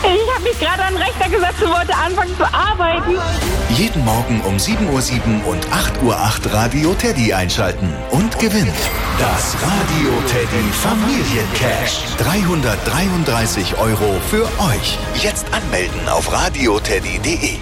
Ich habe mich gerade an den Rechner gesetzt und wollte anfangen zu arbeiten. Jeden Morgen um 7:07 Uhr und 8:08 Uhr Radio Teddy einschalten und gewinnt das Radio Teddy Familiencash. 333 € für euch. Jetzt anmelden auf radioteddy.de.